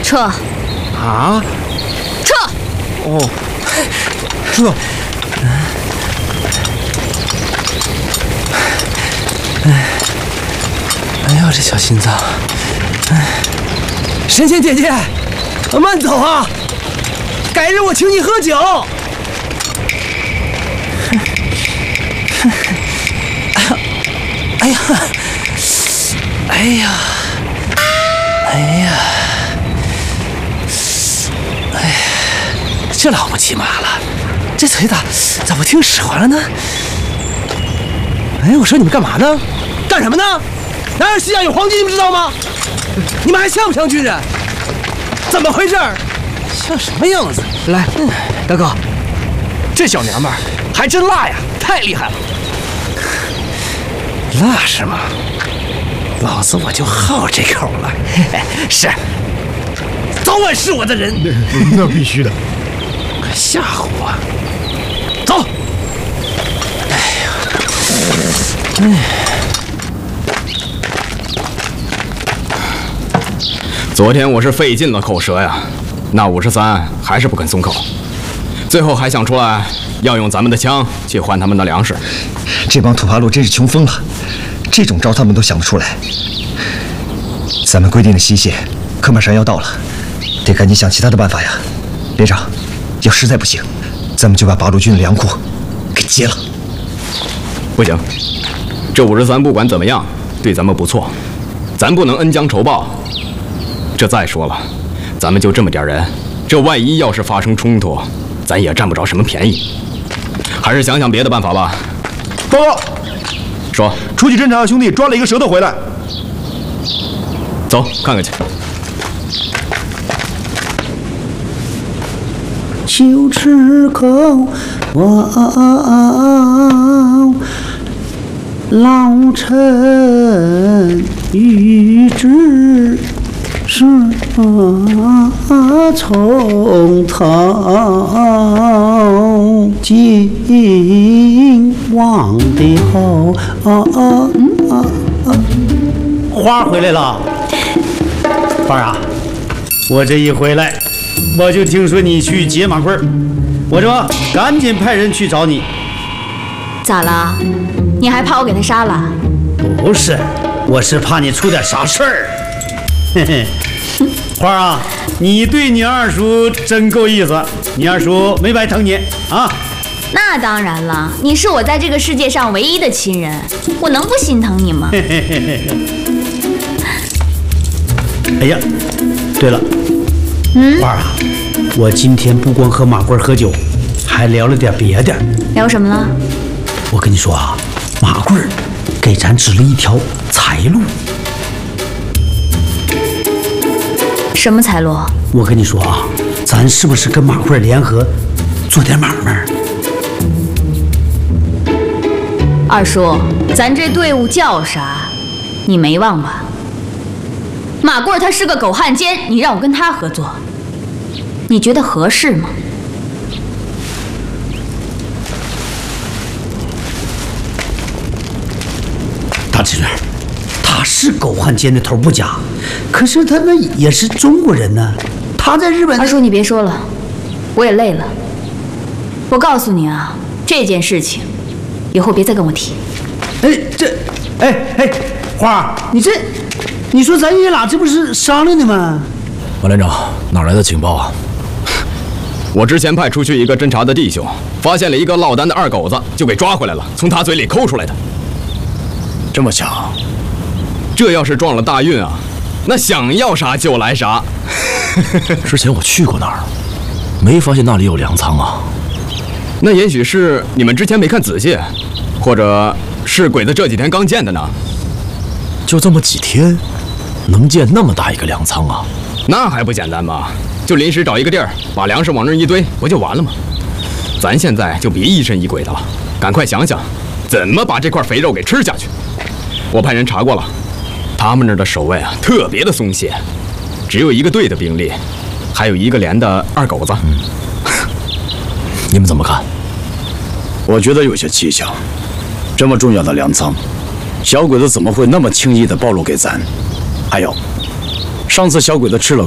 撤。 啊？ 撤。 哦，撤。哎呀，这小心脏！神仙姐姐，慢走啊！改日我请你喝酒。哎呀，哎呀，哎呀，哎呀，这老不骑马了，这腿咋不听使唤了呢？哎，我说你们干嘛呢？干什么呢？哪儿西洋有黄金，你们知道吗？你们还像不像军人？怎么回事？像什么样子？来，大哥，这小娘们儿还真辣呀，太厉害了。辣是吗？老子我就好这口了。是，早晚是我的人。 那必须的。 可吓唬我。走。哎呀， 昨天我是费尽了口舌呀，那53还是不肯松口，最后还想出来要用咱们的枪去换他们的粮食。 这帮土八路真是穷疯了，这种招他们都想不出来。咱们规定的期限可马上要到了，得赶紧想其他的办法呀。连长，要实在不行，咱们就把八路军的粮库给劫了。 不行，这53不管怎么样对咱们不错，咱不能恩将仇报。这再说了，咱们就这么点人，这万一要是发生冲突，咱也占不着什么便宜。还是想想别的办法吧。 报告， 说， 出去侦查的兄弟抓了一个舌头回来。 走，看看去。 九尺口望老臣谕旨是从头进望的后。花回来了，花啊！我这一回来，我就听说你去劫马棍，我这赶紧派人去找你。 咋了？你还怕我给他杀了？ 不是，我是怕你出点啥事儿。嘿嘿，花啊，你对你二叔真够意思，你二叔没白疼你啊。 那当然了，你是我在这个世界上唯一的亲人，我能不心疼你吗？ 哎呀，对了，花啊，我今天不光和马棍喝酒，还聊了点别的。 聊什么了？ 我跟你说啊，马棍给咱指了一条财路。 什么财路？ 我跟你说啊，咱是不是跟马棍联合做点买卖？ 二叔，咱这队伍叫啥？你没忘吧？马棍他是个狗汉奸，你让我跟他合作，你觉得合适吗？ 大志远，他是狗汉奸的头不假，可是他那也是中国人呢。他在日本。 二叔，你别说了，我也累了。我告诉你啊，这件事情以后别再跟我提。 花，你说咱爷俩这不是商量的吗？ 王连长，哪来的情报啊？ 我之前派出去一个侦察的弟兄，发现了一个落单的二狗子，就给抓回来了，从他嘴里抠出来的。 这么强？ 这要是撞了大运啊，那想要啥就来啥。 之前我去过那儿，没发现那里有粮仓啊。 那也许是你们之前没看仔细，或者是鬼子这几天刚建的呢。 就这么几天，能建那么大一个粮仓啊？ 那还不简单吗？就临时找一个地儿，把粮食往那儿一堆，不就完了吗？咱现在就别疑神疑鬼的了，赶快想想，怎么把这块肥肉给吃下去。我派人查过了，他们那儿的守卫啊，特别的松懈，只有一个队的兵力，还有一个连的二狗子。 你们怎么看？ 我觉得有些蹊跷。这么重要的粮仓，小鬼子怎么会那么轻易地暴露给咱？还有，上次小鬼子吃了